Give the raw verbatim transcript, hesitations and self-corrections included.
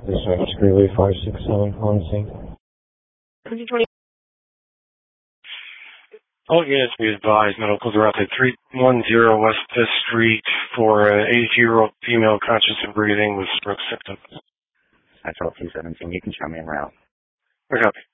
This is Screely five six seven on scene. twenty twenty. All units be advised, medicals are out at three one zero West Fifth Street for an eighty-year-old female conscious and breathing with stroke symptoms. I twelve two seventeen, you can show me en route. I copy.